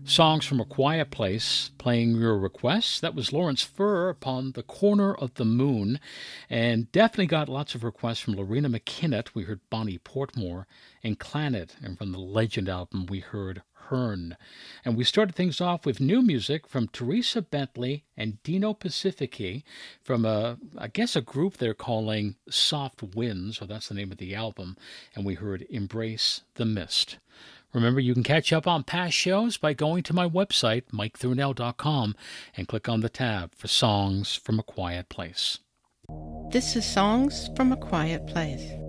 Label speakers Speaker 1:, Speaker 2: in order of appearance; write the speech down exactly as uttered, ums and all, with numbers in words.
Speaker 1: Songs from a Quiet Place, playing your requests. That was Lawrence Furr upon The Corner of the Moon, and definitely got lots of requests from Lorena McKinnon. We heard Bonnie Portmore and Clannad, and from the Legend album we heard Hearn. And we started things off with new music from Teresa Bentley and Dino Pacifici from, a, I guess, a group they're calling Soft Winds, so that's the name of the album, and we heard Embrace the Mist. Remember, you can catch up on past shows by going to my website, mike thornell dot com, and click on the tab for Songs from a Quiet Place.
Speaker 2: This is Songs from a Quiet Place.